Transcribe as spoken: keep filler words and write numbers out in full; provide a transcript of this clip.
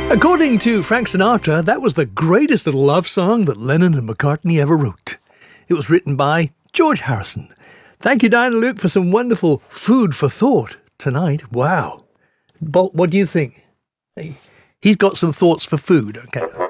According to Frank Sinatra, that was the greatest little love song that Lennon and McCartney ever wrote. It was written by George Harrison. Thank you, Diana Luke, for some wonderful food for thought tonight. Wow. Bolt, what do you think? He's got some thoughts for food. Okay.